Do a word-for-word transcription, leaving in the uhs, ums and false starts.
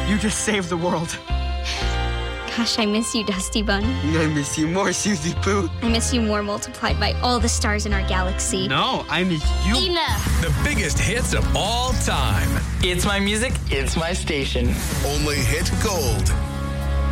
You just saved the world. Gosh, I miss you, Dusty Bun. I miss you more, Susie Pooh. I miss you more multiplied by all the stars in our galaxy. No, I miss you. Enough. The biggest hits of all time. It's my music, it's my station. Only hit gold.